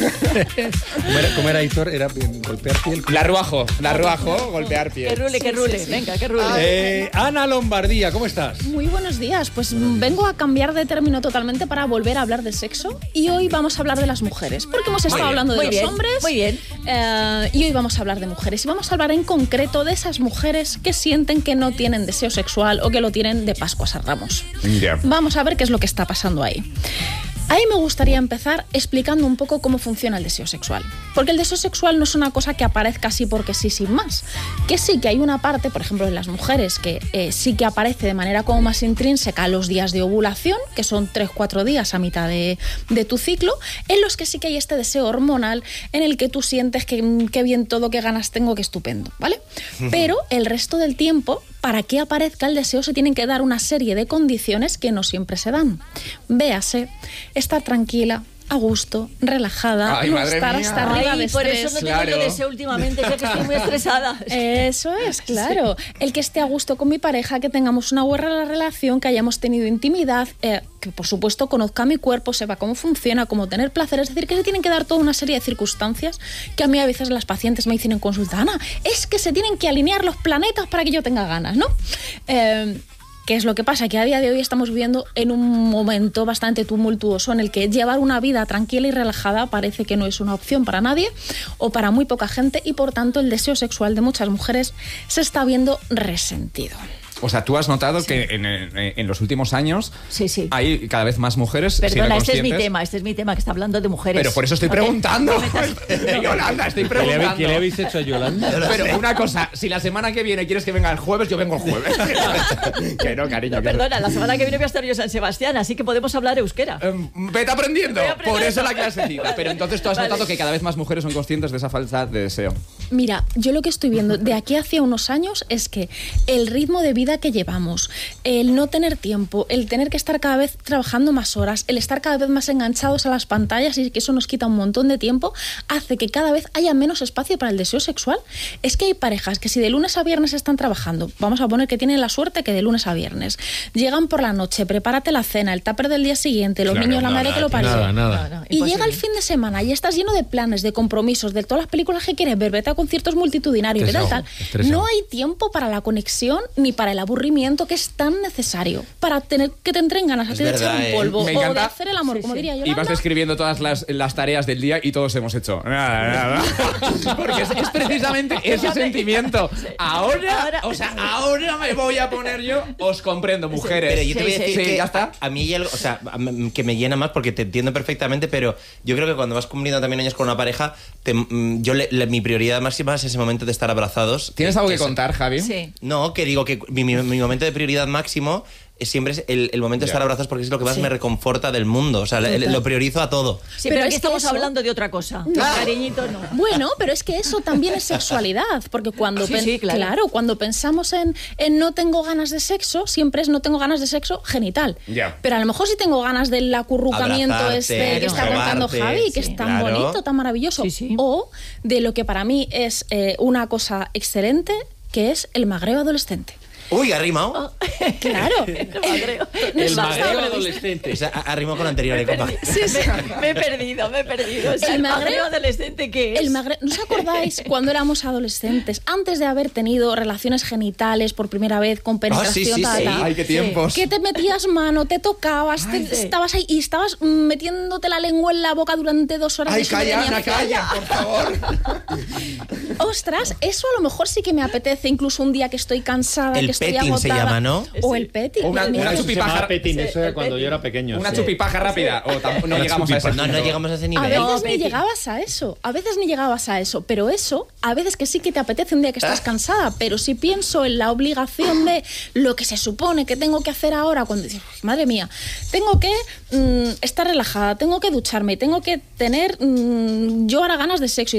¿Cómo era, Hitor? ¿Era golpear piel? La ruajo, golpear piel. Que rule, sí. venga, que rule. Ana Lombardía, ¿cómo estás? Muy buenos días, pues vengo a cambiar de término totalmente para volver a hablar de sexo y hoy vamos a hablar de las mujeres, porque hemos estado hablando de los hombres. Muy bien. Y hoy vamos a hablar de mujeres y vamos a hablar en concreto de esas mujeres que sienten que no tienen deseo sexual o que lo tienen de Pascuas a Ramos. Yeah. Vamos a ver qué es lo que está pasando ahí. Ahí me gustaría empezar explicando un poco cómo funciona el deseo sexual. Porque el deseo sexual no es una cosa que aparezca así porque sí, sin más. Que sí que hay una parte, por ejemplo, en las mujeres, que sí que aparece de manera como más intrínseca los días de ovulación, que son 3-4 días a mitad de tu ciclo, en los que sí que hay este deseo hormonal en el que tú sientes que qué bien todo, qué ganas tengo, qué estupendo, ¿vale? Pero el resto del tiempo, para que aparezca el deseo, se tienen que dar una serie de condiciones que no siempre se dan. Véase, estar tranquila, a gusto, relajada, Ay, no madre estar mía. hasta arriba de por estrés. eso no tengo yo deseo últimamente, ya que estoy muy estresada. Eso es, claro. El que esté a gusto con mi pareja, que tengamos una buena relación, que hayamos tenido intimidad, que por supuesto conozca mi cuerpo, sepa cómo funciona, cómo tener placer. Es decir, que se tienen que dar toda una serie de circunstancias que a mí a veces las pacientes me dicen en consulta: Ana, es que se tienen que alinear los planetas para que yo tenga ganas, ¿no? ¿Qué es lo que pasa? Que a día de hoy estamos viviendo en un momento bastante tumultuoso en el que llevar una vida tranquila y relajada parece que no es una opción para nadie o para muy poca gente, y por tanto el deseo sexual de muchas mujeres se está viendo resentido. O sea, tú has notado que en los últimos años hay cada vez más mujeres. Perdona, este es mi tema, que está hablando de mujeres. Pero por eso estoy preguntando. Yolanda, estoy preguntando. ¿Qué le habéis hecho a Yolanda? Pero una cosa, si la semana que viene quieres que venga el jueves, yo vengo el jueves. Que no, cariño. Perdona, la semana que viene voy a estar yo en San Sebastián, así que podemos hablar euskera. Vete aprendiendo. Por eso la clasecita. Pero entonces tú has notado que cada vez más mujeres son conscientes de esa falta de deseo. Mira, yo lo que estoy viendo de aquí hacia unos años es que el ritmo de vida que llevamos, el no tener tiempo, el tener que estar cada vez trabajando más horas, el estar cada vez más enganchados a las pantallas, y que eso nos quita un montón de tiempo, hace que cada vez haya menos espacio para el deseo sexual. Es que hay parejas que si de lunes a viernes están trabajando, vamos a poner que tienen la suerte que de lunes a viernes, llegan por la noche, prepárate la cena, el tupper del día siguiente, los niños, la madre que lo parió. Nada. Y llega el fin de semana y estás lleno de planes, de compromisos, de todas las películas que quieres ver, vete a conciertos multitudinarios, tal. No hay tiempo para la conexión ni para el aburrimiento que es tan necesario para tener que te entren ganas de echar un polvo o de hacer el amor, como diría Yolanda. Y vas describiendo todas las tareas del día y todos hemos hecho nada. Porque es precisamente ese sentimiento. Ahora me voy a poner yo. Os comprendo, mujeres. Pero yo te voy a decir que ya está. A mí hay algo, o sea, que me llena más porque te entiendo perfectamente, pero yo creo que cuando vas cumpliendo también años con una pareja, mi prioridad máxima es ese momento de estar abrazados. ¿Tienes algo que contar, Javi? Sí. No, que digo que mi momento de prioridad máximo siempre es el momento de estar abrazados, porque es lo que más me reconforta del mundo. O sea, lo priorizo a todo. Sí, pero aquí es que estamos eso... hablando de otra cosa. No. Cariñito, no. Bueno, pero es que eso también es sexualidad, porque cuando claro, cuando pensamos en no tengo ganas de sexo, siempre es no tengo ganas de sexo genital. Yeah. Pero a lo mejor sí tengo ganas del acurrucamiento Abrazarte, que está contando Javi, que es tan bonito, tan maravilloso. Sí. O de lo que para mí es una cosa excelente, que es el magreo adolescente. Uy, ha rimado. Claro. El magreo adolescente. O sea, ha rimado con anterior. Me he perdido. O sea, El ¿el magreo magreo adolescente qué es? ¿No os acordáis cuando éramos adolescentes, antes de haber tenido relaciones genitales por primera vez con penetración? Sí. Ay, qué tiempos. Que te metías mano, te tocabas, estabas ahí y estabas metiéndote la lengua en la boca durante 2 horas. Ay, calla, Ana, calla, por favor. Ostras, eso a lo mejor sí que me apetece, incluso un día que estoy cansada, que estoy petting agotada. se llama, ¿no? O el petting. Una chupipaja. Eso era cuando yo era pequeño. Una chupipaja rápida. O no llegamos a ese No llegamos a ese nivel. A veces ni llegabas a eso, pero eso, a veces que sí que te apetece un día que estás cansada, pero si pienso en la obligación de lo que se supone que tengo que hacer ahora, cuando dices, madre mía, tengo que estar relajada, tengo que ducharme, tengo que tener yo ahora ganas de sexo,